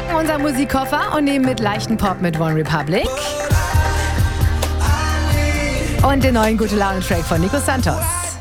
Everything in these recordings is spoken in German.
packen unseren Musikkoffer und nehmen mit leichten Pop mit One Republic. Und den neuen Gute-Laune-Track von Nico Santos.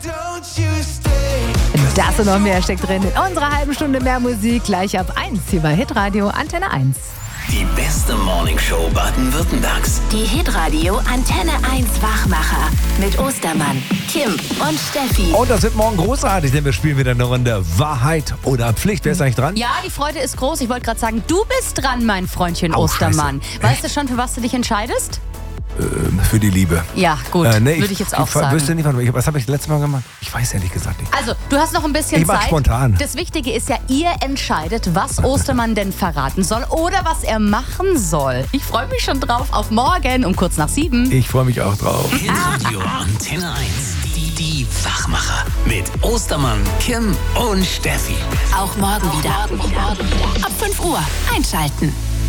Das und noch mehr steckt drin in unserer halben Stunde mehr Musik. Gleich ab 1 hier bei Hitradio Antenne 1. Die beste Morningshow Baden-Württembergs. Die Hitradio Antenne 1 Wachmacher mit Ostermann, Kim und Steffi. Und das wird morgen großartig, denn wir spielen wieder eine Runde Wahrheit oder Pflicht. Wer ist eigentlich dran? Ja, die Freude ist groß. Ich wollte gerade sagen, du bist dran, mein Freundchen Ostermann. Scheiße. Weißt du schon, für was du dich entscheidest? Für die Liebe. Ja, gut, Nee, würde ich jetzt auch sagen. Wüsste nicht, was habe ich das letzte Mal gemacht? Ich weiß ehrlich gesagt nicht. Also, du hast noch ein bisschen Ich mach Zeit. spontan. Das Wichtige ist ja, ihr entscheidet, was Ostermann denn verraten soll oder was er machen soll. Ich freue mich schon drauf auf morgen um kurz nach 7. Ich freue mich auch drauf. Hitradio Antenne 1. Die Wachmacher. Mit Ostermann, Kim und Steffi. Auch morgen wieder. Ab 5 Uhr einschalten.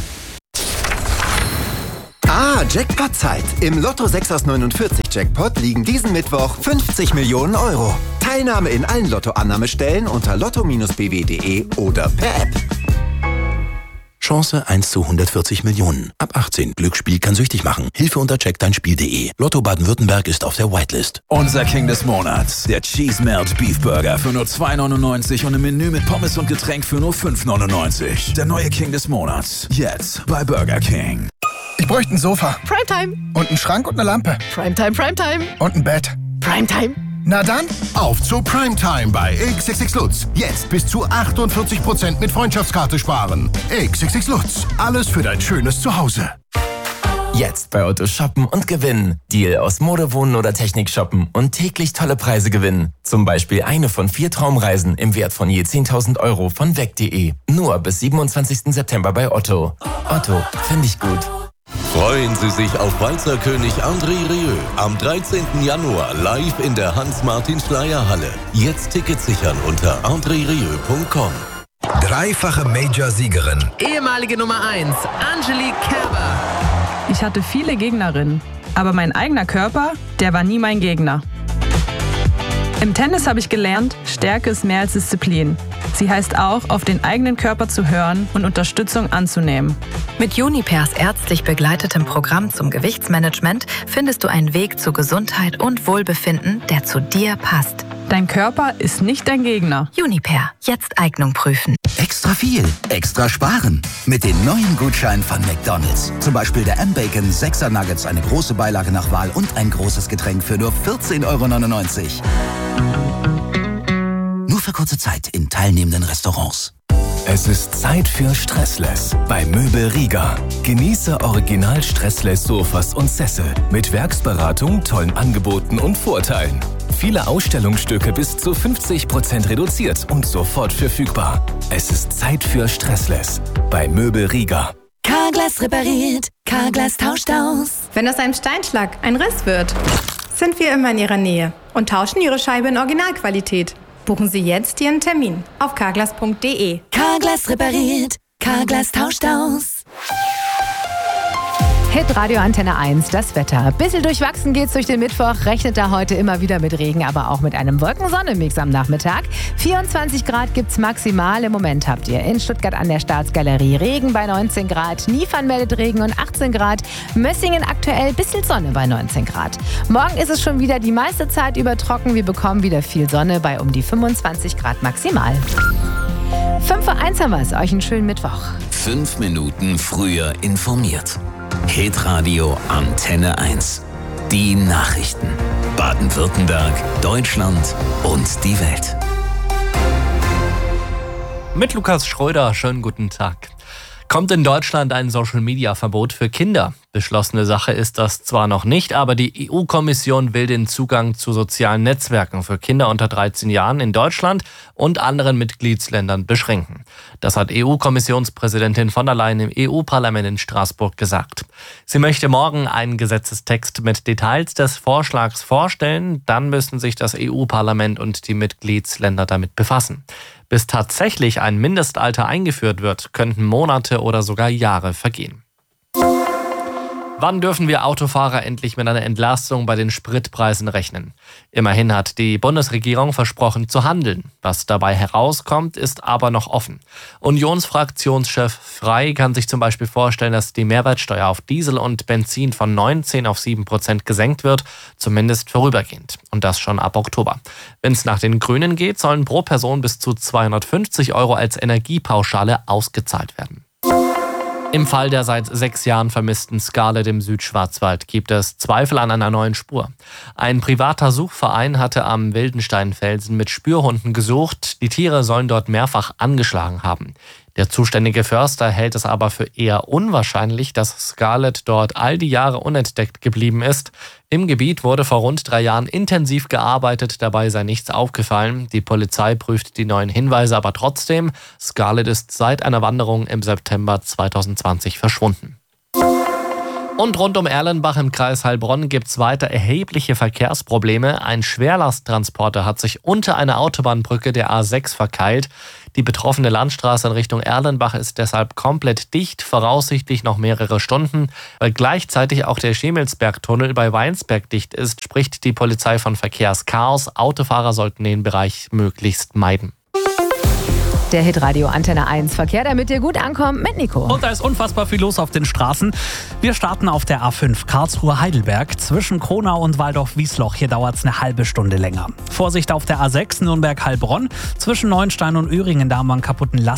Jackpot-Zeit. Im Lotto 6 aus 49 Jackpot liegen diesen Mittwoch 50 Millionen Euro. Teilnahme in allen Lotto-Annahmestellen unter lotto-bw.de oder per App. Chance 1 zu 140 Millionen. Ab 18. Glücksspiel kann süchtig machen. Hilfe unter checkdeinspiel.de. Lotto Baden-Württemberg ist auf der Whitelist. Unser King des Monats. Der Cheese Melt Beef Burger für nur 2,99 und im Menü mit Pommes und Getränk für nur 5,99. Der neue King des Monats. Jetzt bei Burger King. Ich bräuchte ein Sofa. Primetime. Und einen Schrank und eine Lampe. Primetime, Primetime. Und ein Bett. Primetime. Na dann, Auf zu Primetime bei XXX Lutz. Jetzt bis zu 48% mit Freundschaftskarte sparen. XXX Lutz. Alles für dein schönes Zuhause. Jetzt bei Otto shoppen und gewinnen. Deal aus Mode, Wohnen oder Technik shoppen und täglich tolle Preise gewinnen. Zum Beispiel eine von 4 Traumreisen im Wert von je 10.000 Euro von weg.de. Nur bis 27. September bei Otto. Otto, finde ich gut. Freuen Sie sich auf Walzerkönig André Rieu am 13. Januar live in der Hans-Martin-Schleyer-Halle. Jetzt Tickets sichern unter andrerieu.com. Dreifache Major-Siegerin. Ehemalige Nummer 1, Angelique Kerber. Ich hatte viele Gegnerinnen, aber mein eigener Körper, der war nie mein Gegner. Im Tennis habe ich gelernt, Stärke ist mehr als Disziplin. Sie heißt auch, auf den eigenen Körper zu hören und Unterstützung anzunehmen. Mit Junipers ärztlich begleitetem Programm zum Gewichtsmanagement findest du einen Weg zu Gesundheit und Wohlbefinden, der zu dir passt. Dein Körper ist nicht dein Gegner. Juniper, jetzt Eignung prüfen. Extra viel, extra sparen. Mit den neuen Gutscheinen von McDonald's. Zum Beispiel der M-Bacon 6er Nuggets, eine große Beilage nach Wahl und ein großes Getränk für nur 14,99 €. Nur für kurze Zeit in teilnehmenden Restaurants. Es ist Zeit für Stressless bei Möbel Rieger. Genieße original Stressless Sofas und Sessel mit Werksberatung, tollen Angeboten und Vorteilen. Viele Ausstellungsstücke bis zu 50% reduziert und sofort verfügbar. Es ist Zeit für Stressless bei Möbel Rieger. Carglass repariert, Carglass tauscht aus. Wenn aus einem Steinschlag ein Riss wird, sind wir immer in Ihrer Nähe und tauschen Ihre Scheibe in Originalqualität. Buchen Sie jetzt Ihren Termin auf carglass.de. Carglass repariert, Carglass tauscht aus. Hitradio Antenne 1, das Wetter. Bisschen durchwachsen geht's durch den Mittwoch. Rechnet da heute immer wieder mit Regen, aber auch mit einem Wolken-Sonne-Mix am Nachmittag. 24 Grad gibt's maximal. Im Moment habt ihr in Stuttgart an der Staatsgalerie Regen bei 19 Grad. Niefern meldet Regen und 18 Grad. Mössingen aktuell bisschen Sonne bei 19 Grad. Morgen ist es schon wieder die meiste Zeit über trocken. Wir bekommen wieder viel Sonne bei um die 25 Grad maximal. 5:01 haben wir's. Euch einen schönen Mittwoch. 5 Minuten früher informiert. Hitradio Antenne 1. Die Nachrichten. Baden-Württemberg, Deutschland und die Welt. Mit Lukas Schröder, schönen guten Tag. Kommt in Deutschland ein Social-Media-Verbot für Kinder? Beschlossene Sache ist das zwar noch nicht, aber die EU-Kommission will den Zugang zu sozialen Netzwerken für Kinder unter 13 Jahren in Deutschland und anderen Mitgliedsländern beschränken. Das hat EU-Kommissionspräsidentin von der Leyen im EU-Parlament in Straßburg gesagt. Sie möchte morgen einen Gesetzestext mit Details des Vorschlags vorstellen. Dann müssen sich das EU-Parlament und die Mitgliedsländer damit befassen. Bis tatsächlich ein Mindestalter eingeführt wird, könnten Monate oder sogar Jahre vergehen. Wann dürfen wir Autofahrer endlich mit einer Entlastung bei den Spritpreisen rechnen? Immerhin hat die Bundesregierung versprochen zu handeln. Was dabei herauskommt, ist aber noch offen. Unionsfraktionschef Frey kann sich zum Beispiel vorstellen, dass die Mehrwertsteuer auf Diesel und Benzin von 19 auf 7% gesenkt wird, zumindest vorübergehend. Und das schon ab Oktober. Wenn es nach den Grünen geht, sollen pro Person bis zu 250 € als Energiepauschale ausgezahlt werden. Im Fall der seit 6 Jahren vermissten Scarlett im Südschwarzwald gibt es Zweifel an einer neuen Spur. Ein privater Suchverein hatte am Wildensteinfelsen mit Spürhunden gesucht. Die Tiere sollen dort mehrfach angeschlagen haben. Der zuständige Förster hält es aber für eher unwahrscheinlich, dass Scarlett dort all die Jahre unentdeckt geblieben ist. Im Gebiet wurde vor rund 3 Jahren intensiv gearbeitet, dabei sei nichts aufgefallen. Die Polizei prüft die neuen Hinweise aber trotzdem. Scarlett ist seit einer Wanderung im September 2020 verschwunden. Und rund um Erlenbach im Kreis Heilbronn gibt es weiter erhebliche Verkehrsprobleme. Ein Schwerlasttransporter hat sich unter einer Autobahnbrücke der A6 verkeilt. Die betroffene Landstraße in Richtung Erlenbach ist deshalb komplett dicht, voraussichtlich noch mehrere Stunden. Weil gleichzeitig auch der Schemelsbergtunnel bei Weinsberg dicht ist, spricht die Polizei von Verkehrschaos. Autofahrer sollten den Bereich möglichst meiden. Der Hitradio Antenne 1 Verkehr, damit ihr gut ankommt mit Nico. Und da ist unfassbar viel los auf den Straßen. Wir starten auf der A5 Karlsruhe-Heidelberg zwischen Kronau und Waldorf-Wiesloch. Hier dauert es eine halbe Stunde länger. Vorsicht auf der A6 Nürnberg-Heilbronn zwischen Neuenstein und Öhringen. Da haben wir einen kaputten